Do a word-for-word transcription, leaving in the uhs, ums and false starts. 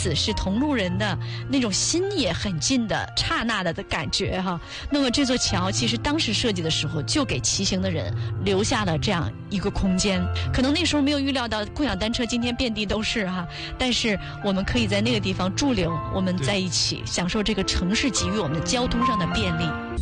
此是同路人的那种心也很近的刹那的的感觉哈。那么这座桥其实当时设计的时候，就给骑行的人留下了这样一个空间。可能那时候没有预料到共享单车今天遍地都是哈，但是我们可以在那个地方驻留，我们在一起享受这个城市给予我们的交通上的便利。